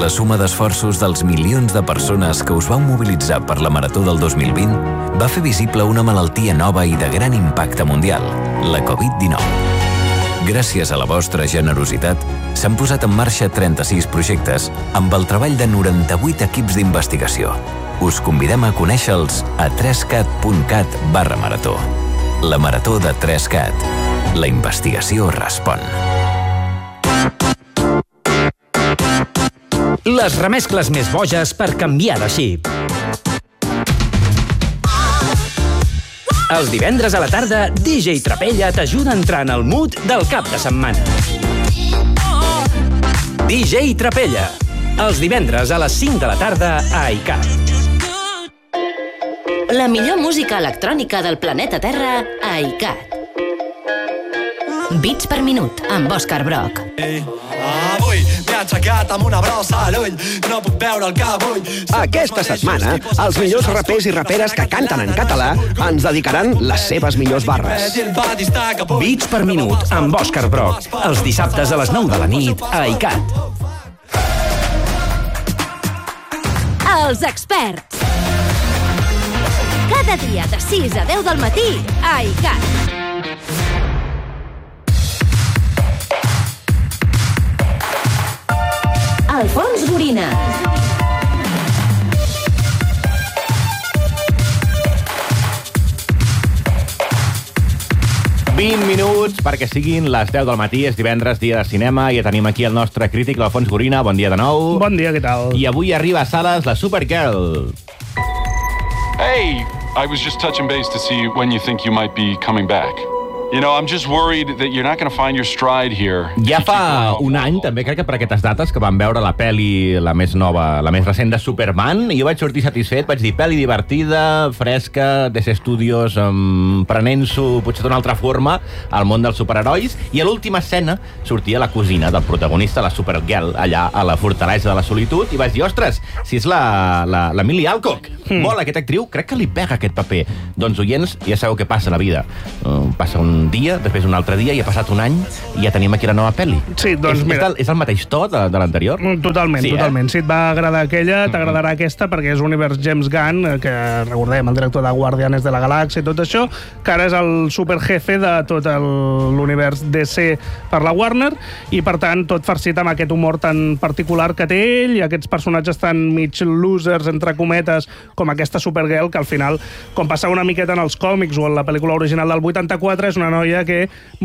la suma d'esforços dels milions de persones que us vau mobilitzar per la Marató del 2020 va fer visible una malaltia nova i de gran impacte mundial, la Covid-19. Gràcies a la vostra generositat, s'han posat en marxa 36 projectes amb el treball de 98 equips d'investigació. Us convidem a conèixer-los a 3cat.cat/marató. La Marató de 3Cat. La investigació respon. Les remescles més boges per canviar de xip. Els divendres a la tarda, DJ Trapella t'ajuda a entrar en el mood del cap de setmana. DJ Trapella. Els divendres a les 5 de la tarda a iCat. La millor música electrònica del planeta Terra a iCat. Beats per minut, amb Òscar Broc. Avui m'he aixecat amb una brossa a l'ull, no puc veure el que vull. Aquesta setmana, els millors rapers i raperes que canten en català ens dedicaran les seves millors barres. Beats per minut, amb Òscar Broc. Els dissabtes a les 9 de la nit a iCat. Els experts. Cada dia de 6 a 10 del matí a iCat. Alfons Gorina. Minuts perquè siguin les 10 del matí, és divendres, dia de cinema, i ja tenim aquí el nostre crític, l'Alfons Gorina. Bon dia de nou. Bon dia, què tal? I avui arriba a sales la Supergirl. Hey, I was just touching base to see when you think you might be coming back. You know, I'm just worried that you're not going to find your stride here. Ja fa un any, també, crec que per aquestes dates, que vam veure la peli, la més nova, la més recent de Superman, i jo vaig sortir satisfet, vaig dir, peli divertida, fresca, DC Studios, prenent-s'ho potser d'una altra forma al món dels superherois, i a l'última escena sortia la cosina del protagonista, la Supergirl, allà a la fortalesa de la solitud, i vaig dir, ostres, si és la Millie Alcock. Molt, aquesta actriu, crec que li pega aquest paper. Doncs, oients, ja sabeu què passa a la vida. Passa un dia, després un altre dia, i ha passat un any, i ja tenim aquí la nova pel·li. Sí, doncs mira... És el mateix to de l'anterior? Totalment, sí, totalment. Si et va agradar aquella, t'agradarà aquesta, perquè és univers James Gunn, que recordem, el director de Guardianes de la Galàxia i tot això, que ara és el superjefe de tot l'univers DC per la Warner, i per tant, tot farcit amb aquest humor tan particular que té ell, i aquests personatges tan mig losers, entre cometes, com aquesta Supergirl, que al final, com passava una miqueta en els còmics o en la pel·lícula original del 84, és una noia que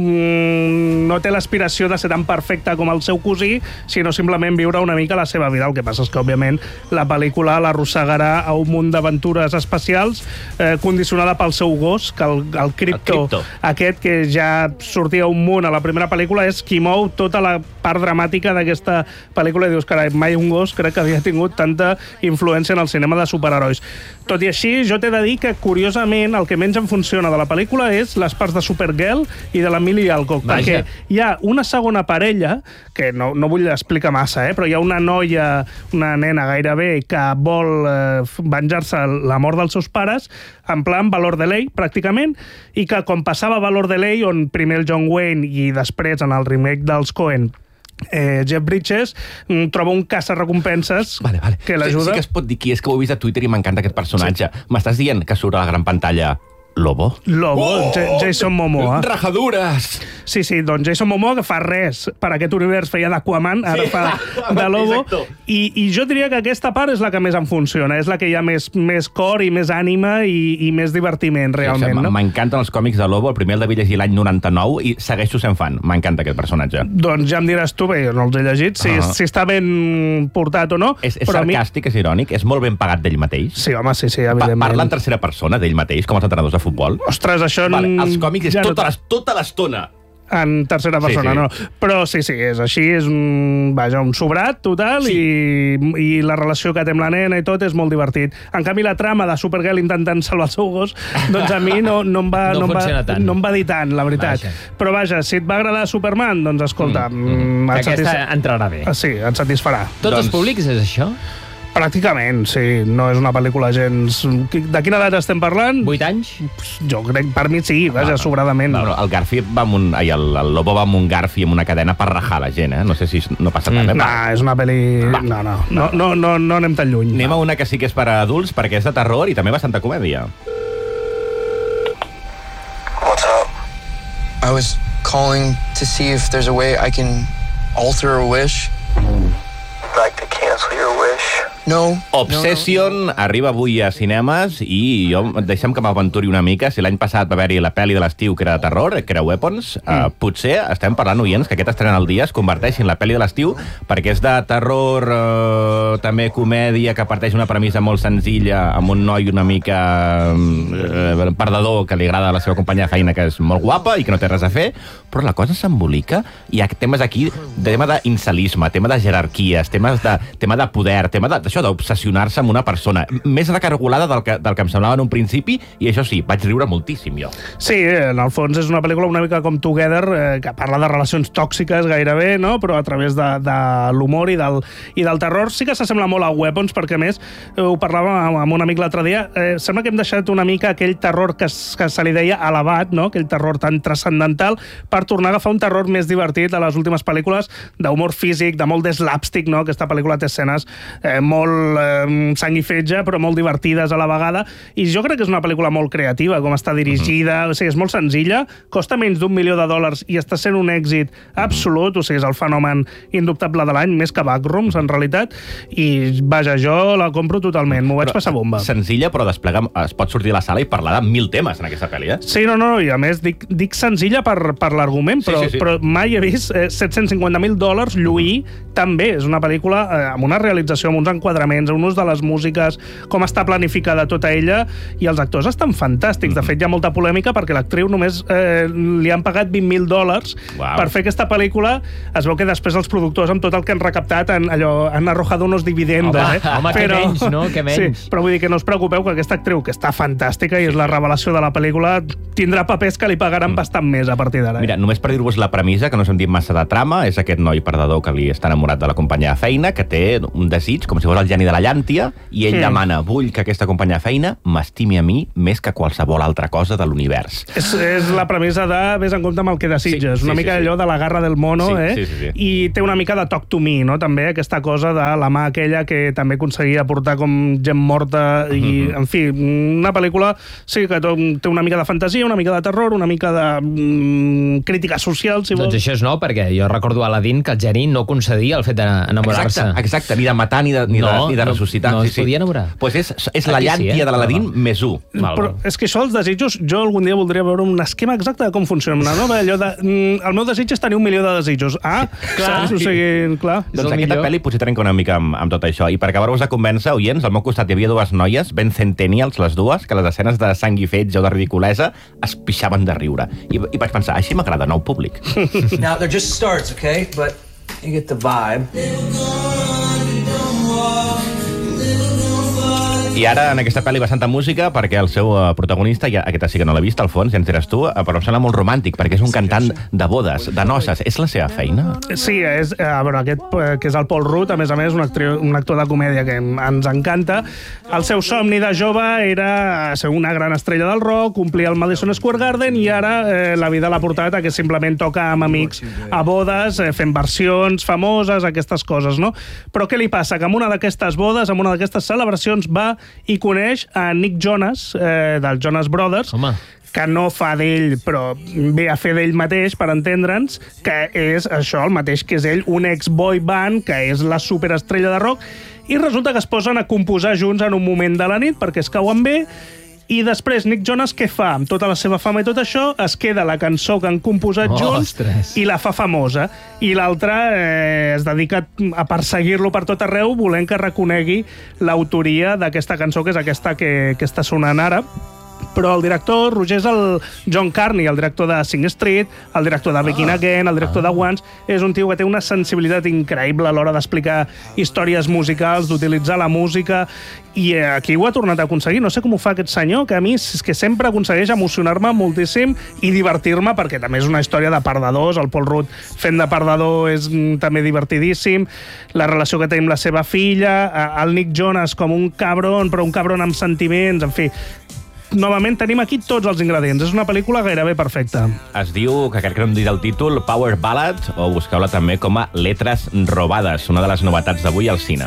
no té l'aspiració de ser tan perfecta com el seu cosí, sinó simplement viure una mica la seva vida. El que passa és que, òbviament, la pel·lícula l'arrossegarà a un munt d'aventures espacials condicionada pel seu gos, que el Crypto, aquest que ja sortia un munt a la primera pel·lícula, és qui mou tota la part dramàtica d'aquesta pel·lícula, i dius, carai, mai un gos crec que havia tingut tanta influència en el cinema de superherois. Tot i així, jo t'he de dir que, curiosament, el que menys em funciona de la pel·lícula és les parts de Supergirl i de la Millie Alcock, perquè hi ha una segona parella, que no vull explicar massa, però hi ha una noia, una nena gairebé, que vol venjar-se la mort dels seus pares, en plan Valor de Ley, pràcticament, i que, com passava a Valor de Ley, on primer el John Wayne i després en el remake dels Coen Jeff Bridges troba un caça-recompenses que l'ajuda. Sí que es pot dir qui és, que ho he vist a Twitter i m'encanta aquest personatge. M'estàs dient que surt a la gran pantalla Lobo? Jason Momoa. Rajadures! Sí, doncs Jason Momoa, que fa res per aquest univers, feia d'Aquaman, ara fa de Lobo, i jo diria que aquesta part és la que més em funciona, és la que hi ha més cor i més ànima i més divertiment, realment. Sí, m'encanten els còmics de Lobo, el primer el devia llegir l'any 99 i segueixo sent fan, m'encanta aquest personatge. Doncs ja em diràs tu, bé, jo no els he llegit, si està ben portat o no. És sarcàstic, és irònic, és molt ben pagat d'ell mateix. Sí, home, sí, evidentment. Parla en tercera persona d'ell mateix, com els entrenadors de futbol. Ostres, això... Els còmics és tota l'estona. En tercera persona, no. Però sí, és així, és un sobrat total, i la relació que té amb la nena i tot és molt divertit. En canvi, la trama de Supergirl intentant salvar el seu gos, doncs a mi no em va dir tant, la veritat. Però vaja, si et va agradar Superman, doncs escolta... Aquesta entrarà bé. Sí, et satisfarà. Tots els públics és això? Pràcticament, sí. No és una pel·lícula gens... De quina edat estem parlant? 8 anys? Jo crec, per mi sí, vaja, sobradament. No, el Garfi va amb el Lobo va amb un Garfi amb una cadena per rajar la gent, No sé si no passa res. No, és una pel·li... No anem tan lluny. Anem a una que sí que és per a adults, perquè és de terror i també bastanta comèdia. What's up? I was calling to see if there's a way I can alter a wish. Like to cancel your wish? No. Obsession arriba avui a cinemes i jo deixa'm que m'aventuri una mica. Si l'any passat va haver-hi la pel·li de l'estiu que era de terror, que era Weapons, potser estem parlant, oients, que aquest estrena al dia es converteixi en la pel·li de l'estiu perquè és de terror, també comèdia, que parteix una premissa molt senzilla amb un noi una mica perdedor que li agrada la seva companya de feina, que és molt guapa i que no té res a fer, però la cosa s'embolica. Hi ha temes aquí, tema d'incelisme, tema de jerarquies, tema de poder, tema d'això, d'obsessionar-se amb una persona. Més recargolada del que em semblava en un principi, i això sí, vaig riure moltíssim jo. Sí, en el fons és una pel·lícula una mica com Together, que parla de relacions tòxiques gairebé, no? Però a través de l'humor i del terror. Sí que s'assembla molt a Weapons, perquè a més ho parlàvem amb un amic l'altre dia, sembla que hem deixat una mica aquell terror que se li deia elevat, no? Aquell terror tan transcendental, per tornar a agafar un terror més divertit a les últimes pel·lícules d'humor físic, de molt de slapstick, no? Aquesta pel·lícula té escenes molt sang i fetge, però molt divertides a la vegada, i jo crec que és una pel·lícula molt creativa, com està dirigida, o sigui, és molt senzilla, costa menys d'$1 milió i està sent un èxit absolut, o sigui, és el fenomen indubtable de l'any, més que Backrooms, en realitat, i vaja, jo la compro totalment, m'ho vaig passar bomba. Senzilla, però desplega, es pot sortir a la sala i parlar de 1.000 temes en aquesta pel·li, Sí, no, i a més dic senzilla per l'argument, però mai he vist $750.000 lluir tan bé. És una pel·lícula amb una realització, amb uns enquadraments, un ús de les músiques, com està planificada tota ella, i els actors estan fantàstics. De fet, hi ha molta polèmica perquè l'actriu només li han pagat $20.000 per fer aquesta pel·lícula. Es veu que després els productors, amb tot el que han recaptat, han arrojado unos dividendes. Home, que menys, no? Que menys. Sí, però vull dir que no us preocupeu, que aquesta actriu, que està fantàstica i és la revelació de la pel·lícula, tindrà papers que li pagaran bastant més a partir d'ara. Mira, només per dir-vos la premissa, que no s'han dit massa de trama, és aquest noi perdedor que li està enamorat de la companya de feina, que té un desig, com si fos el geni de la llàntia, i ell demana, vull que aquesta companya de feina m'estimi a mi més que qualsevol altra cosa de l'univers. És la premissa de vés en compte amb el que desitges, una mica allò de la garra del mono, i té una mica de Talk to Me, no? També aquesta cosa de la mà aquella que també aconseguia portar com gent morta, i, en fi, una pel·lícula sí que té una mica de fantasia, una mica de terror, una mica de crítica social, si vols. Doncs això és nou, perquè jo recordo a Aladdin que el geni no concedia el fet d'enamorar-se. Exacte, ni de matar ni de ressuscitar. No es podia enamorar. Pues és la llàntia de l'Aladín més 1. Però és que això, els desitjos, jo algun dia voldria veure un esquema exacte de com funciona, no? Allò de, el meu desig és tenir 1 milió de desitjos. Clar. O sigui, clar. Doncs aquesta pel·li potser trenca una mica amb tot això. I per acabar-vos de convèncer, oients, al meu costat hi havia dues noies, ben centennials les dues, que les escenes de sang i fetge o de ridiculesa es pixaven de riure. I vaig pensar, així m'agrada nou públic. Now, they're just starts, okay? But you get the vibe. I ara, en aquesta pel·li, bastanta música, perquè el seu protagonista, aquesta sí que no l'he vist, al fons, ja ens diràs tu, però em sembla molt romàntic, perquè és un cantant de bodes, de noces. És la seva feina? Sí, és, aquest, que és el Paul Rudd, a més, un actor de comèdia que ens encanta. El seu somni de jove era ser una gran estrella del rock, complir el Madison Square Garden, i ara la vida l'ha portat a que simplement toca amb amics a bodes, fent versions famoses, aquestes coses, no? Però què li passa? Que en una d'aquestes bodes, en una d'aquestes celebracions, va i coneix a Nick Jonas, dels Jonas Brothers, que no fa d'ell, però ve a fer d'ell mateix, per entendre'ns, que és això, el mateix que és ell, un ex-boy band, que és la superestrella de rock, i resulta que es posen a composar junts en un moment de la nit, perquè es cauen bé, i després Nick Jonas què fa? Amb tota la seva fama i tot això, es queda la cançó que han composat junts i la fa famosa. I l'altre es dedica a perseguir-lo per tot arreu, volent que reconegui l'autoria d'aquesta cançó, que és aquesta que està sonant ara, però el director, Roger, és el John Carney, el director de Sing Street, el director de Begin Again, el director de Once. És un tio que té una sensibilitat increïble a l'hora d'explicar històries musicals, d'utilitzar la música, i aquí ho ha tornat a aconseguir. No sé com ho fa aquest senyor, que a mi és que sempre aconsegueix emocionar-me moltíssim i divertir-me, perquè també és una història de perdedors. El Paul Rudd fent de perdedor és també divertidíssim. La relació que té amb la seva filla, el Nick Jonas com un cabron, però un cabron amb sentiments, en fi. Novament tenim aquí tots els ingredients. És una pel·lícula gairebé perfecta. Es diu, que crec que no em dit el títol, Power Ballad, o busqueu-la també com a Letres robades, una de les novetats d'avui al cine.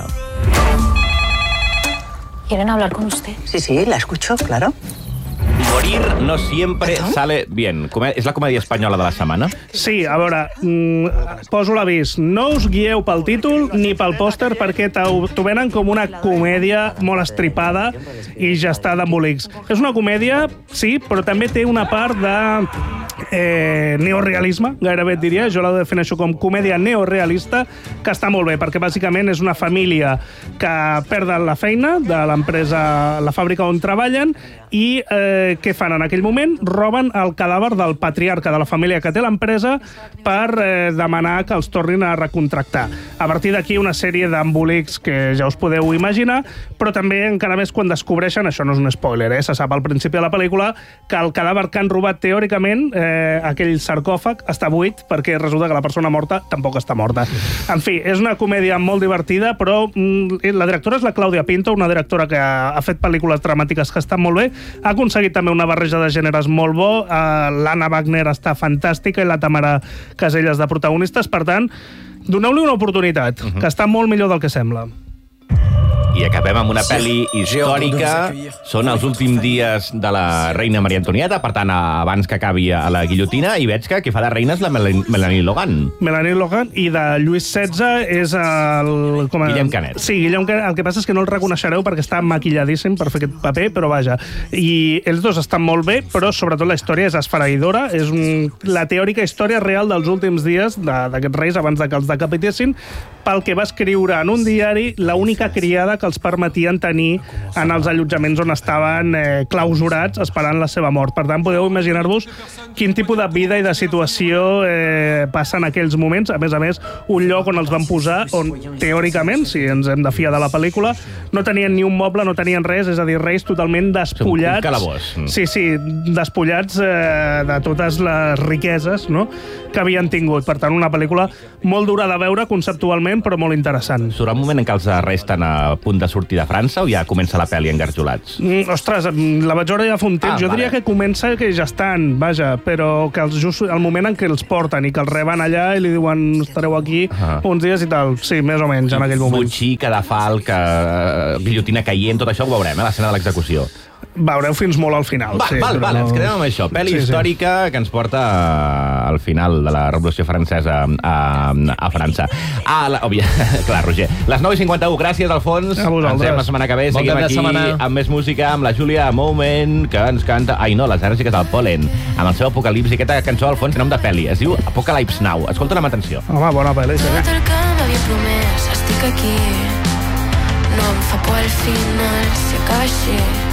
¿Quieren hablar con usted? Sí, la escucho, claro. Morir no siempre sale bien. És la comèdia espanyola de la setmana? Sí, a veure, poso l'avís. No us guieu pel títol ni pel pòster, perquè t'ho venen com una comèdia molt estripada i gestada d'embolics. És una comèdia, sí, però també té una part de neorealisme, gairebé et diria. Jo la defineixo com comèdia neorealista, que està molt bé, perquè bàsicament és una família que perden la feina de l'empresa, la fàbrica on treballen, i què fan en aquell moment? Roben el cadàver del patriarca de la família que té l'empresa per demanar que els tornin a recontractar. A partir d'aquí una sèrie d'embolics que ja us podeu imaginar, però també encara més quan descobreixen, això no és un spoiler, se sap al principi de la pel·lícula, que el cadàver que han robat teòricament, aquell sarcòfag, està buit, perquè resulta que la persona morta tampoc està morta. En fi, és una comèdia molt divertida, però la directora és la Clàudia Pinto, una directora que ha fet pel·lícules dramàtiques que estan molt bé. Ha aconseguit també una barreja de gèneres molt bo. L'Anna Wagner està fantàstica i la Tamara Caselles de protagonistes. Per tant, doneu-li una oportunitat, que està molt millor del que sembla. I acabem amb una pel·li històrica. Són els últims dies de la reina Maria Antonieta, per tant, abans que acabi a la guillotina, i veig que qui fa de reina és la Melanie Logan. Melanie Logan, i de Lluís XVI és el... Guillem Canet. Sí, Guillem Canet. El que passa és que no el reconeixereu perquè està maquilladíssim per fer aquest paper, però vaja. I els dos estan molt bé, però sobretot la història és esfereïdora. És la teòrica història real dels últims dies d'aquests reis abans que els decapitessin, pel que va escriure en un diari l'única criada que els permetien tenir en els allotjaments on estaven clausurats esperant la seva mort. Per tant, podeu imaginar-vos quin tipus de vida i de situació passa en aquells moments. A més, un lloc on els van posar, on teòricament, si ens hem de fiar de la pel·lícula, no tenien ni un moble, no tenien res, és a dir, reis totalment despullats. Un calabós. Sí, despullats de totes les riqueses, no?, que havien tingut. Per tant, una pel·lícula molt dura de veure conceptualment, però molt interessant. Surà un moment en què els reis estan a punt de sortir de França o ja comença la pel·li engarjolats? Ostres, la vaig veure ja fa un temps. Jo diria que comença que ja estan, vaja, però que just el moment en què els porten i que els reben allà i li diuen estareu aquí uns dies i tal. Sí, més o menys, en aquell moment. Butxí, cadafalc, guillotina caient, tot això ho veurem, l'escena de l'execució. Veureu fins molt al final. Val, ens quedem amb això. Pel·li històrica que ens porta al final de la Revolució Francesa a França. Clar, Roger. Les 9:51, gràcies, Alfons. A vosaltres. Ens veiem la setmana que ve. Seguim aquí amb més música, amb la Júlia Moment, que ens canta... Ai, no, les enèrgiques del Pol·len. Amb el seu Apocalipsi. Aquesta cançó, Alfons, nom de pel·li. Es diu Apocalypse Now. Escolta-la amb atenció. Home, bona pel·li. Tot el que m'havia promès, estic aquí. No em fa por al final, si acaba així.